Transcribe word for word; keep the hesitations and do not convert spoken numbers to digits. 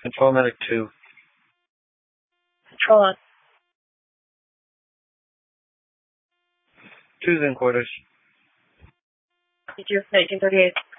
Control medic two. Control on. Two's in quarters. Did you making thirty-eight?